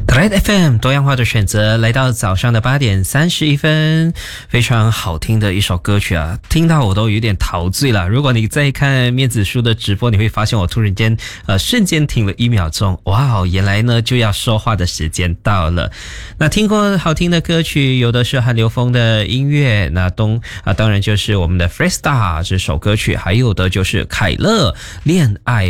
Red FM 多样化的选择，来到早上的8:31，非常好听的一首歌曲啊，听到我都有点陶醉了。如果你在看面子书的直播，你会发现我突然间瞬间停了1秒钟，哇，原来呢就要说话的时间到了。那听过好听的歌曲，有的是韩流风的音乐，那当然就是我们的 Freestyle 这首歌曲，还有的就是凯乐恋爱